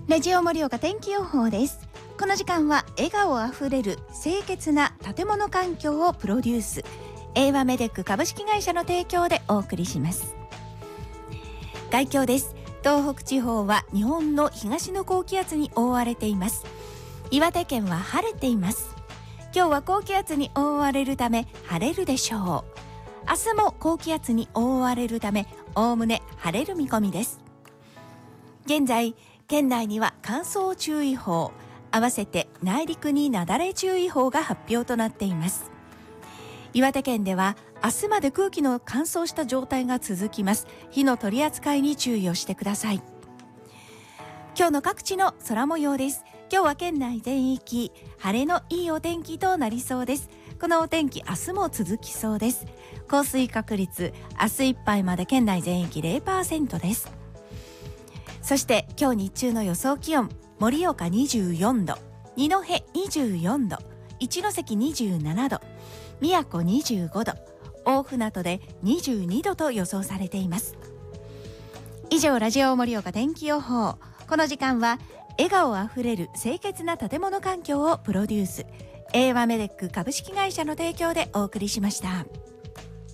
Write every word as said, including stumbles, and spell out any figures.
ラジオ盛岡天気予報です。この時間は笑顔あふれる清潔な建物環境をプロデュース、エーワメデック株式会社の提供でお送りします。概況です。東北地方は日本の東の高気圧に覆われています。岩手県は晴れています。今日は高気圧に覆われるため晴れるでしょう。明日も高気圧に覆われるためおおむね晴れる見込みです。現在県内には乾燥注意報、合わせて内陸に雪崩注意報が発表となっています。岩手県では明日まで空気の乾燥した状態が続きます。火の取り扱いに注意をしてください。今日の各地の空模様です。今日は県内全域晴れのいいお天気となりそうです。このお天気明日も続きそうです。降水確率明日いっぱいまで県内全域 ゼロパーセント です。そして今日日中の予想気温、盛岡にじゅうよんど、二戸にじゅうよんど、一関にじゅうななど、宮古にじゅうごど、大船渡でにじゅうにどと予想されています。以上、ラジオ盛岡天気予報。この時間は笑顔あふれる清潔な建物環境をプロデュース、エーワメデック株式会社の提供でお送りしました。